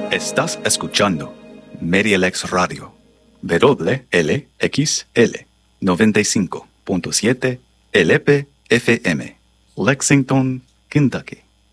Estás escuchando MediaLex Radio, WLXL 95.7 LP-FM, Lexington, Kentucky.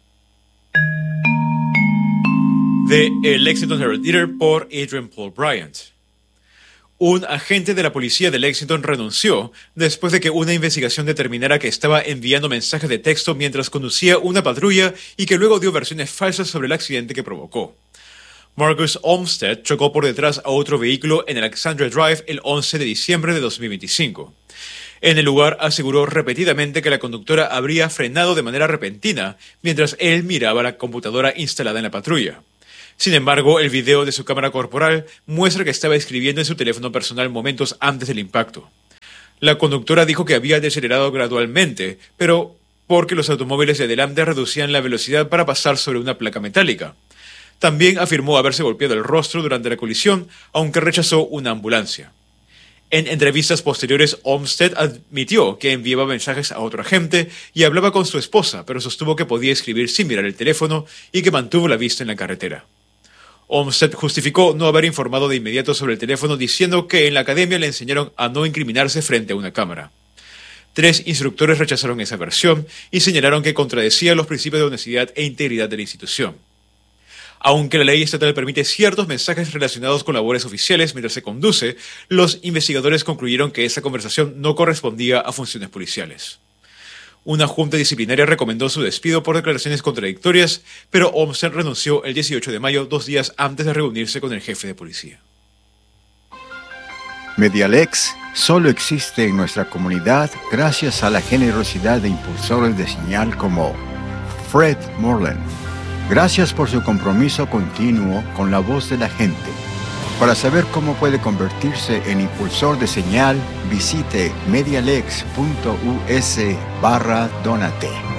De El Lexington Herald Leader por Adrian Paul Bryant. Un agente de la policía de Lexington renunció después de que una investigación determinara que estaba enviando mensajes de texto mientras conducía una patrulla y que luego dio versiones falsas sobre el accidente que provocó. Marcus Olmsted chocó por detrás a otro vehículo en Alexandria Drive el 11 de diciembre de 2025. En el lugar aseguró repetidamente que la conductora habría frenado de manera repentina mientras él miraba la computadora instalada en la patrulla. Sin embargo, el video de su cámara corporal muestra que estaba escribiendo en su teléfono personal momentos antes del impacto. La conductora dijo que había decelerado gradualmente, pero porque los automóviles de adelante reducían la velocidad para pasar sobre una placa metálica. También afirmó haberse golpeado el rostro durante la colisión, aunque rechazó una ambulancia. En entrevistas posteriores, Olmsted admitió que enviaba mensajes a otro agente y hablaba con su esposa, pero sostuvo que podía escribir sin mirar el teléfono y que mantuvo la vista en la carretera. Olmsted justificó no haber informado de inmediato sobre el teléfono, diciendo que en la academia le enseñaron a no incriminarse frente a una cámara. 3 instructores rechazaron esa versión y señalaron que contradecía los principios de honestidad e integridad de la institución. Aunque la ley estatal permite ciertos mensajes relacionados con labores oficiales mientras se conduce, los investigadores concluyeron que esa conversación no correspondía a funciones policiales. Una junta disciplinaria recomendó su despido por declaraciones contradictorias, pero Olmsted renunció el 18 de mayo, 2 días antes de reunirse con el jefe de policía. MediaLex solo existe en nuestra comunidad gracias a la generosidad de impulsores de señal como Fred Moreland. Gracias por su compromiso continuo con la voz de la gente. Para saber cómo puede convertirse en impulsor de señal, visite medialex.us/donate.